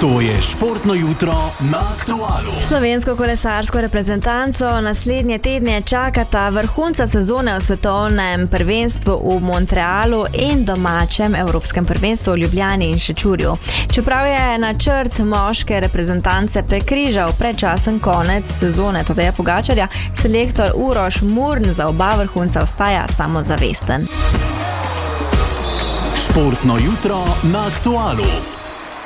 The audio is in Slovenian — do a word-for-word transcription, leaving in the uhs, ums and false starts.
To je športno jutro na Aktualu. Slovensko kolesarsko reprezentanco naslednje tedne čakata vrhunca sezone v svetovnem prvenstvu v Montrealu in domačem evropskem prvenstvu v Ljubljani in Šečurju. Čeprav je načrt moške reprezentance prekrižal predčasen konec sezone Tadeja Pogačarja, selektor Uroš Murn za oba vrhunca ostaja samozavesten. Športno jutro na Aktualu.